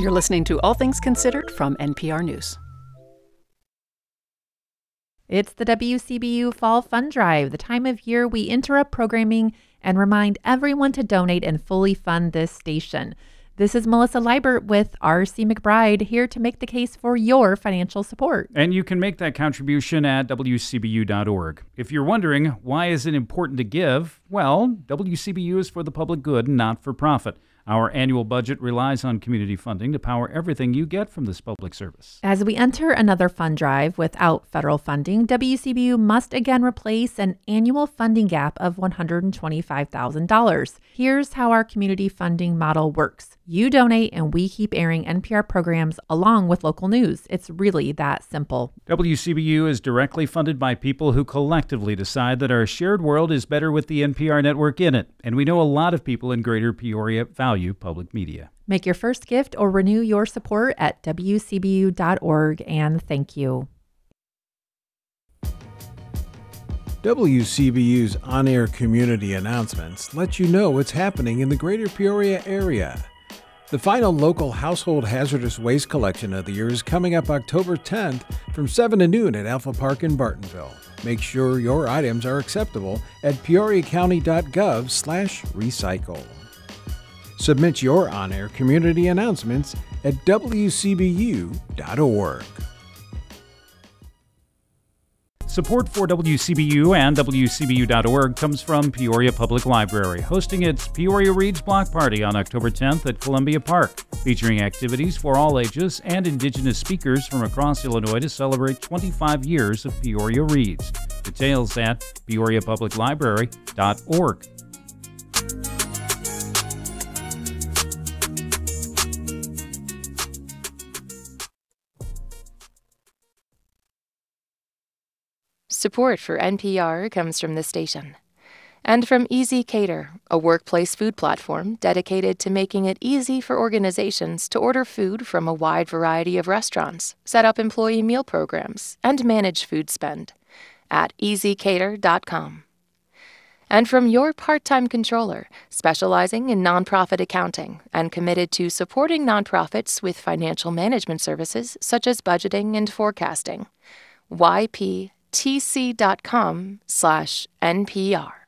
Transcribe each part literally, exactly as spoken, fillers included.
You're listening to All Things Considered from N P R News. It's the W C B U Fall Fund Drive, the time of year we interrupt programming and remind everyone to donate and fully fund this station. This is Melissa Liebert with R C McBride, here to make the case for your financial support. And you can make that contribution at W C B U dot org. If you're wondering, why is it important to give? Well, W C B U is for the public good, not for profit. Our annual budget relies on community funding to power everything you get from this public service. As we enter another fund drive without federal funding, W C B U must again replace an annual funding gap of one hundred twenty-five thousand dollars. Here's how our community funding model works. You donate and we keep airing N P R programs along with local news. It's really that simple. W C B U is directly funded by people who collectively decide that our shared world is better with the N P R network in it. And we know a lot of people in Greater Peoria value public media. Make your first gift or renew your support at W C B U dot org, and thank you. W C B U's on-air community announcements let you know what's happening in the Greater Peoria area. The final local household hazardous waste collection of the year is coming up October tenth from seven to noon at Alpha Park in Bartonville. Make sure your items are acceptable at peoria county dot gov slash recycle. Submit your on-air community announcements at W C B U dot org. Support for W C B U and W C B U dot org comes from Peoria Public Library, hosting its Peoria Reads Block Party on October tenth at Columbia Park, featuring activities for all ages and Indigenous speakers from across Illinois to celebrate twenty-five years of Peoria Reads. Details at peoria public library dot org. Support for N P R comes from the station. And from Easy Cater, a workplace food platform dedicated to making it easy for organizations to order food from a wide variety of restaurants, set up employee meal programs, and manage food spend at easy cater dot com. And from Your Part-Time Controller, specializing in nonprofit accounting and committed to supporting nonprofits with financial management services such as budgeting and forecasting. Y P T C dot com slash N P R.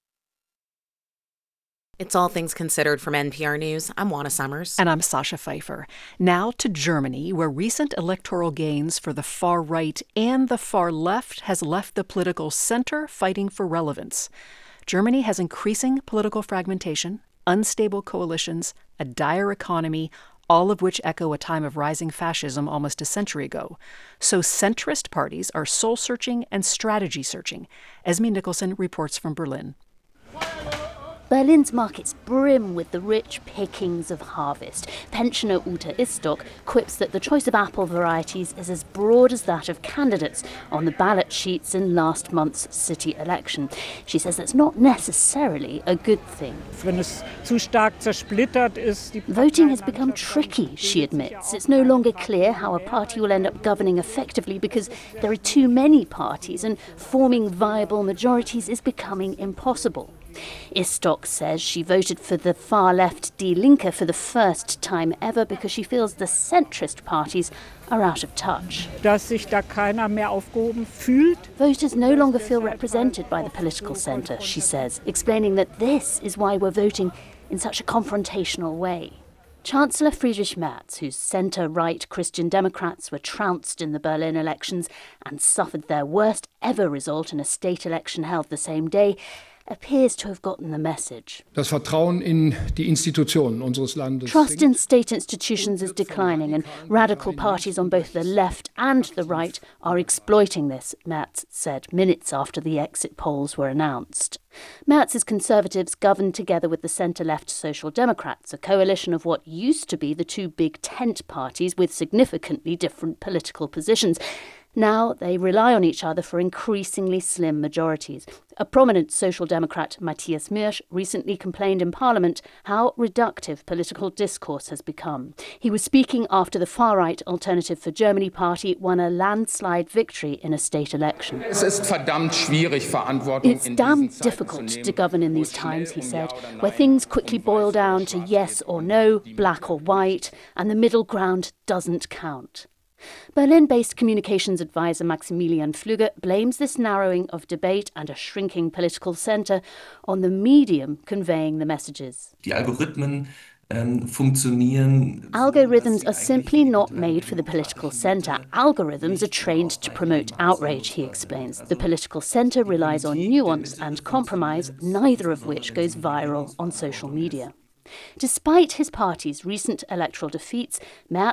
It's All Things Considered from N P R News. I'm Juana Summers. And I'm Sasha Pfeiffer. Now to Germany, where recent electoral gains for the far right and the far left has left the political center fighting for relevance. Germany has increasing political fragmentation, unstable coalitions, a dire economy, all of which echo a time of rising fascism almost a century ago. So centrist parties are soul-searching and strategy-searching. Esme Nicholson reports from Berlin. Berlin's markets brim with the rich pickings of harvest. Pensioner Ute Istok quips that the choice of apple varieties is as broad as that of candidates on the ballot sheets in last month's city election. She says that's not necessarily a good thing. Voting has become tricky, she admits. It's no longer clear how a party will end up governing effectively because there are too many parties, and forming viable majorities is becoming impossible. Istok says she voted for the far-left Die Linke for the first time ever because she feels the centrist parties are out of touch. Voters no longer feel represented by the political centre, she says, explaining that this is why we're voting in such a confrontational way. Chancellor Friedrich Merz, whose centre-right Christian Democrats were trounced in the Berlin elections and suffered their worst ever result in a state election held the same day, appears to have gotten the message. Das Vertrauen in die Institutionen unseres Landes. Trust in state institutions is declining, and radical parties on both the left and the right are exploiting this, Merz said minutes after the exit polls were announced. Merz's Conservatives governed together with the centre-left Social Democrats, a coalition of what used to be the two big tent parties with significantly different political positions. Now they rely on each other for increasingly slim majorities. A prominent Social Democrat, Matthias Mirsch, recently complained in Parliament how reductive political discourse has become. He was speaking after the far-right Alternative for Germany party won a landslide victory in a state election. It's damn difficult to govern in these times, he said, where things quickly boil down to yes or no, black or white, and the middle ground doesn't count. Berlin-based communications advisor Maximilian Flügge blames this narrowing of debate and a shrinking political centre on the medium conveying the messages. Die Algorithmen um, funktionieren. Algorithms are simply not made for the political centre. Algorithms are trained to promote outrage, he explains. The political centre relies on nuance and compromise, neither of which goes viral on social media. Despite his party's recent electoral defeats, Merz